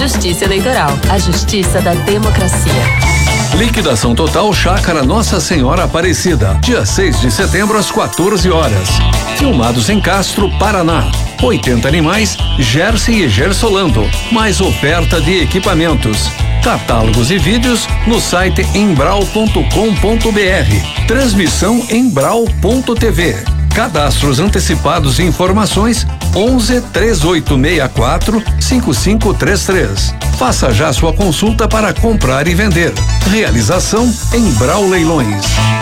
Justiça Eleitoral, a justiça da democracia. Liquidação total Chácara Nossa Senhora Aparecida, dia 6 de setembro às 14 horas. Filmados em Castro, Paraná. 80 animais, Jersey e Gersolando, mais oferta de equipamentos. Catálogos e vídeos no site embral.com.br. Transmissão embral.tv. Cadastros antecipados e informações 11 3864 5533. Faça já sua consulta para comprar e vender. Realização Embral Leilões.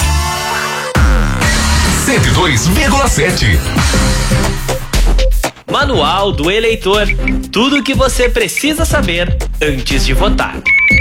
102,7. Manual do Eleitor. Tudo o que você precisa saber antes de votar.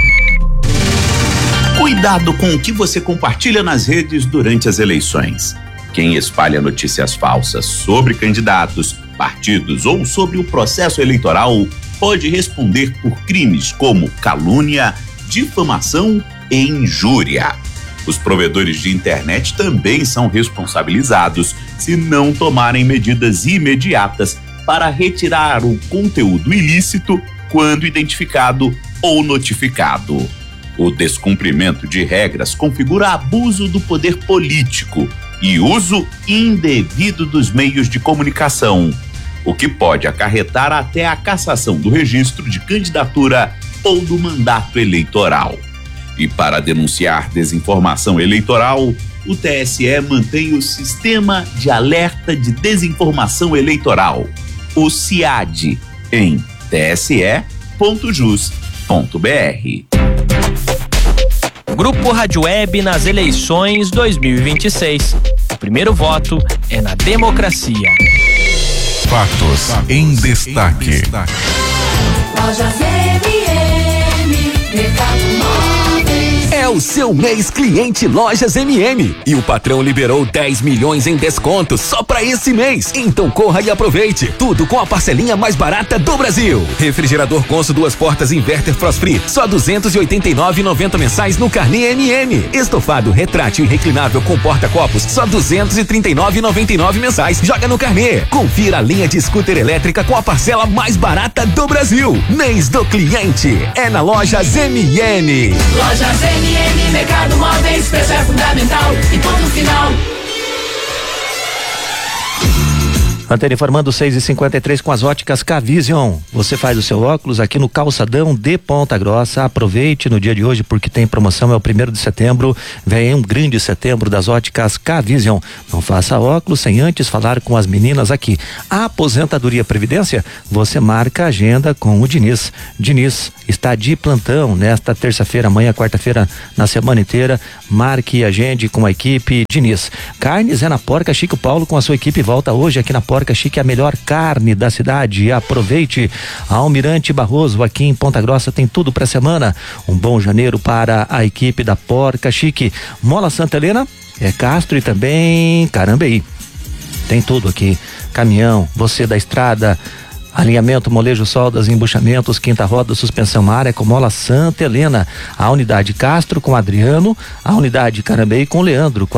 Cuidado com o que você compartilha nas redes durante as eleições. Quem espalha notícias falsas sobre candidatos, partidos ou sobre o processo eleitoral pode responder por crimes como calúnia, difamação e injúria. Os provedores de internet também são responsabilizados se não tomarem medidas imediatas para retirar o conteúdo ilícito quando identificado ou notificado. O descumprimento de regras configura abuso do poder político e uso indevido dos meios de comunicação, o que pode acarretar até a cassação do registro de candidatura ou do mandato eleitoral. E para denunciar desinformação eleitoral, o TSE mantém o Sistema de Alerta de Desinformação Eleitoral, o SIAD, em tse.jus.br. Grupo Rádio Web nas eleições 2026. O primeiro voto é na democracia. Fatos em destaque. Lojas MM, Mercado Móveis. É o seu mês cliente Lojas MM e o patrão liberou 10 milhões em descontos só pra esse mês. Então corra e aproveite. Tudo com a parcelinha mais barata do Brasil. Refrigerador Consul 2 portas Inverter Frost Free, só R$ 289,90 mensais no Carnê MM. Estofado retrátil e reclinável com porta-copos, só R$ 239,99 mensais. Joga no Carnê. Confira a linha de scooter elétrica com a parcela mais barata do Brasil. Mês do cliente é na Lojas MM. Lojas MM, Mercado Móveis, preço é fundamental e ponto final. Antena informando 6h53 com as óticas K-Vision. Você faz o seu óculos aqui no calçadão de Ponta Grossa. Aproveite no dia de hoje porque tem promoção, é o 1º de setembro. Vem um grande setembro das óticas K-Vision. Não faça óculos sem antes falar com as meninas aqui. A Aposentadoria Previdência, você marca a agenda com o Diniz. Diniz está de plantão nesta terça-feira, amanhã, quarta-feira, na semana inteira. Marque e agende com a equipe Diniz. Carnes é na Porca Chique. O Paulo com a sua equipe volta hoje aqui na Porca Chique, a melhor carne da cidade. Aproveite. A Almirante Barroso aqui em Ponta Grossa tem tudo para semana. Um bom janeiro para a equipe da Porca Chique. Mola Santa Helena é Castro e também Carambeí. Tem tudo aqui. Caminhão, você da estrada, alinhamento, molejo, soldas, embuchamentos, quinta roda, suspensão ar, Ecomola Santa Helena. A unidade Castro com Adriano, a unidade Carambeí com Leandro.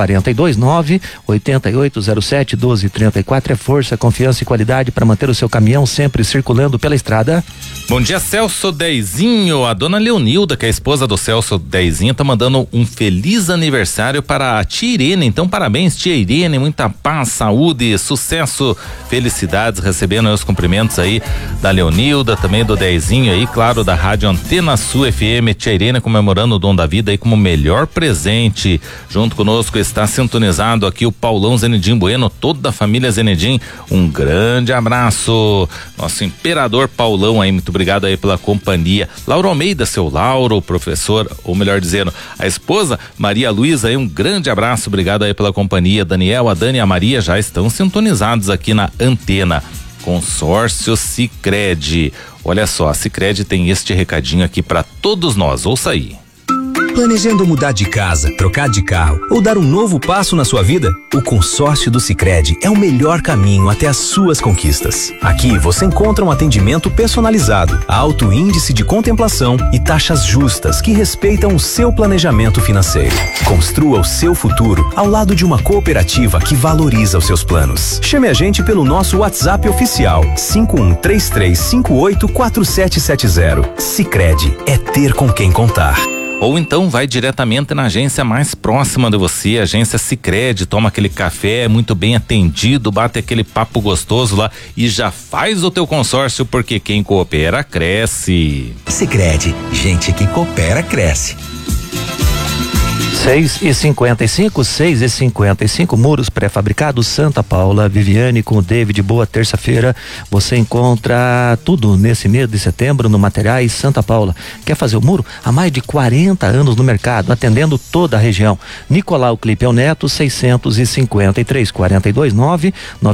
429-8807-1234. É força, confiança e qualidade para manter o seu caminhão sempre circulando pela estrada. Bom dia, Celso Dezinho. A dona Leonilda, que é a esposa do Celso Dezinho, tá mandando um feliz aniversário para a tia Irene. Então, parabéns, tia Irene. Muita paz, saúde, sucesso, felicidades. Recebendo os cumprimentos aí da Leonilda, também do Dezinho aí, claro, da Rádio Antena Sul FM. Tia Irene comemorando o dom da vida aí como melhor presente. Junto conosco está sintonizado aqui o Paulão Zenedim Bueno, toda a família Zenedim. Um grande abraço. Nosso imperador Paulão aí, muito obrigado aí pela companhia. Lauro Almeida, seu Lauro, professor, ou melhor dizendo, a esposa Maria Luísa aí, um grande abraço, obrigado aí pela companhia. Daniel, a Dani e a Maria já estão sintonizados aqui na antena. Consórcio Sicredi. Olha só, a Sicredi tem este recadinho aqui para todos nós. Ouça aí. Planejando mudar de casa, trocar de carro ou dar um novo passo na sua vida? O consórcio do Sicredi é o melhor caminho até as suas conquistas. Aqui você encontra um atendimento personalizado, alto índice de contemplação e taxas justas que respeitam o seu planejamento financeiro. Construa o seu futuro ao lado de uma cooperativa que valoriza os seus planos. Chame a gente pelo nosso WhatsApp oficial 5133584770. Sicredi é ter com quem contar. Ou então vai diretamente na agência mais próxima de você, agência Sicredi, toma aquele café muito bem atendido, bate aquele papo gostoso lá e já faz o teu consórcio, porque quem coopera cresce. Sicredi, gente que coopera cresce. 6h55, Muros Pré-Fabricados Santa Paula. Viviane com o David, boa terça-feira. Você encontra tudo nesse mês de setembro no Materiais Santa Paula. Quer fazer o muro? Há mais de 40 anos no mercado, atendendo toda a região. Nicolau Clipel Neto, 653-429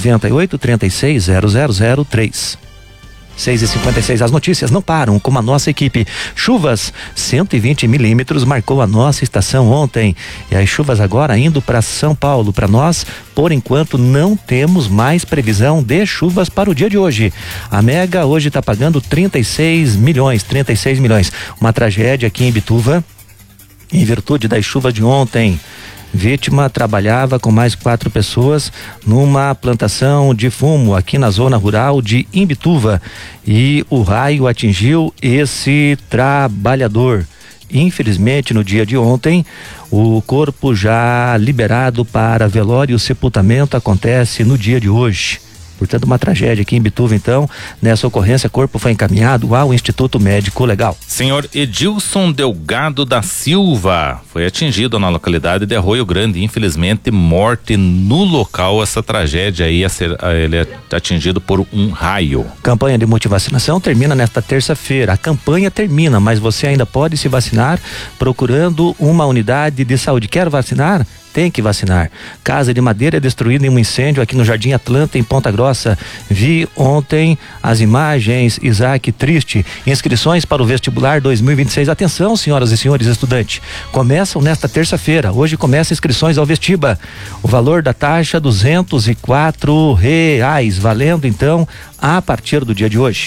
98360003. 6h56, as notícias não param com a nossa equipe. Chuvas, 120 milímetros, marcou a nossa estação ontem. E as chuvas agora indo para São Paulo. Para nós, por enquanto, não temos mais previsão de chuvas para o dia de hoje. A Mega hoje está pagando 36 milhões. Uma tragédia aqui em Imbituva, em virtude das chuvas de ontem. Vítima trabalhava com mais 4 pessoas numa plantação de fumo aqui na zona rural de Imbituva e o raio atingiu esse trabalhador. Infelizmente, no dia de ontem, o corpo já liberado para velório e sepultamento acontece no dia de hoje. Portanto, uma tragédia aqui em Imbituva. Então, nessa ocorrência, o corpo foi encaminhado ao Instituto Médico Legal. Senhor Edilson Delgado da Silva foi atingido na localidade de Arroio Grande, infelizmente morte no local. Essa tragédia aí, ele é atingido por um raio. Campanha de multivacinação termina nesta terça-feira. A campanha termina, mas você ainda pode se vacinar procurando uma unidade de saúde. Quer vacinar? Tem que vacinar. Casa de madeira destruída em um incêndio aqui no Jardim Atlanta, em Ponta Grossa. Vi ontem as imagens, Isaac, triste. Inscrições para o vestibular 2026. Atenção, senhoras e senhores estudantes. Começam nesta terça-feira. Hoje começa inscrições ao Vestiba. O valor da taxa R$204, valendo então a partir do dia de hoje.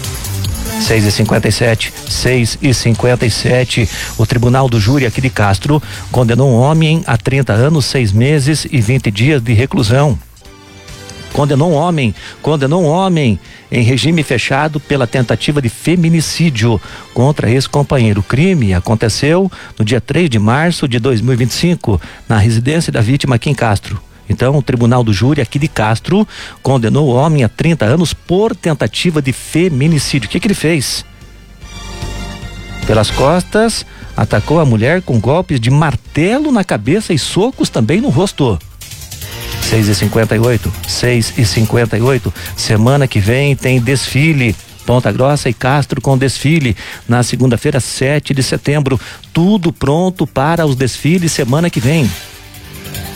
6h57. O Tribunal do Júri aqui de Castro condenou um homem a 30 anos, 6 meses e 20 dias de reclusão. Condenou um homem em regime fechado pela tentativa de feminicídio contra ex-companheiro. O crime aconteceu no dia 3 de março de 2025, na residência da vítima aqui em Castro. Então, o Tribunal do Júri aqui de Castro condenou o homem a 30 anos por tentativa de feminicídio. O que ele fez? Pelas costas, atacou a mulher com golpes de martelo na cabeça e socos também no rosto. 6h58. Semana que vem tem desfile. Ponta Grossa e Castro com desfile na segunda-feira, 7 de setembro. Tudo pronto para os desfiles semana que vem.